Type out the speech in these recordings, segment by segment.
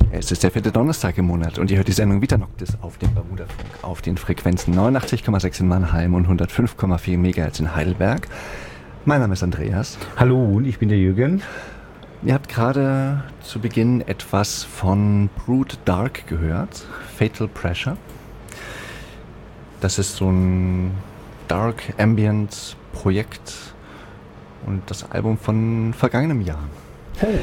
Es ist der 4. Donnerstag im Monat und ihr hört die Sendung Vita Noctis auf dem Bermudafunk auf den Frequenzen 89,6 in Mannheim und 105,4 MHz in Heidelberg. Mein Name ist Andreas. Hallo, und ich bin der Jürgen. Ihr habt gerade zu Beginn etwas von Brood Dark gehört, Fatal Pressure. Das ist so ein Dark Ambient Projekt und das Album von vergangenem Jahr. Hey.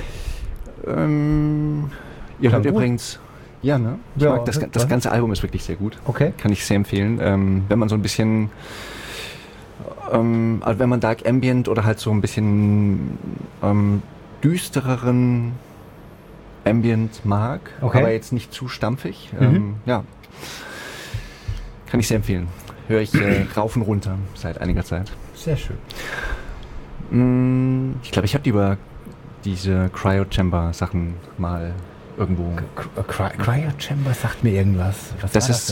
Ihr hört übrigens, ja, ne? Ich mag das ganze Album ist wirklich sehr gut. Okay. Kann ich sehr empfehlen. Wenn man so ein bisschen, also wenn man Dark Ambient oder halt so ein bisschen düstereren Ambient mag, okay, aber jetzt nicht zu stampfig, ja, kann ich sehr empfehlen. Höre ich rauf und runter seit einiger Zeit. Sehr schön. Ich glaube, ich habe über diese Cryo-Chamber-Sachen mal irgendwo... Cryo-Chamber sagt mir irgendwas. Was das war ist...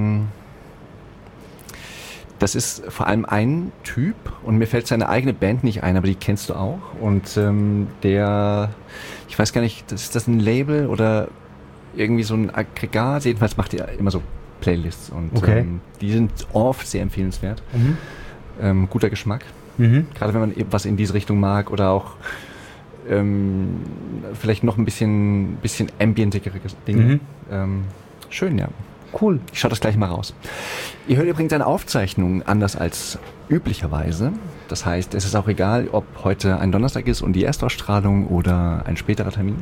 das ist vor allem ein Typ und mir fällt seine eigene Band nicht ein, aber die kennst du auch. Und der... Ich weiß gar nicht, ist das ein Label oder irgendwie so ein Aggregat? Jedenfalls macht er immer so Playlists und die sind oft sehr empfehlenswert. Guter Geschmack. Gerade wenn man was in diese Richtung mag oder auch vielleicht noch ein bisschen ambientigere Dinge. Schön, ja. Cool. Ich schaue das gleich mal raus. Ihr hört übrigens eine Aufzeichnung anders als üblicherweise. Das heißt, es ist auch egal, ob heute ein Donnerstag ist und die Erstausstrahlung oder ein späterer Termin.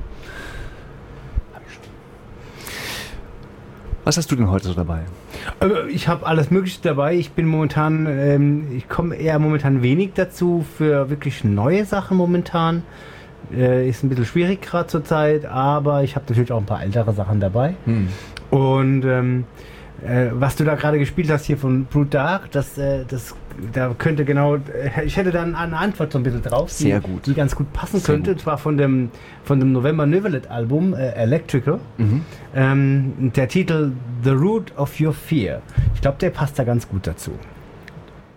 Was hast du denn heute so dabei? Ich habe alles Mögliche dabei. Ich bin momentan, ich komme eher momentan wenig dazu für wirklich neue Sachen momentan. Ist ein bisschen schwierig gerade zur Zeit, aber ich habe natürlich auch ein paar ältere Sachen dabei. Und was du da gerade gespielt hast hier von Brood Dark, da könnte genau, ich hätte dann eine Antwort so ein bisschen drauf, die ganz gut passen könnte. Und zwar von dem November Neverlet Album Electrical. Der Titel The Root of Your Fear. Ich glaube, der passt da ganz gut dazu.